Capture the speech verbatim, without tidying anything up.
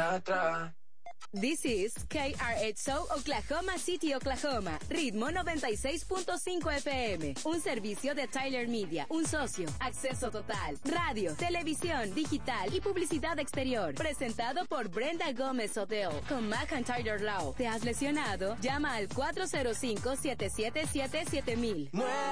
para atrás. This is K R H O Oklahoma City, Oklahoma. Ritmo noventa y seis punto cinco F M. Un servicio de Tyler Media. Un socio. Acceso total. Radio, televisión, digital y publicidad exterior. Presentado por Brenda Gómez Hotel. Con McIntyre Law. ¿Te has lesionado? Llama al cuatro cero cinco, siete siete siete, siete mil.